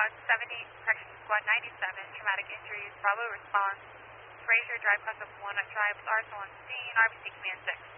Squad 70, correction, Squad 97, traumatic injuries, Bravo response. Frazier, drive class of 1 at drive with Arsenal on scene, RBC Command 6.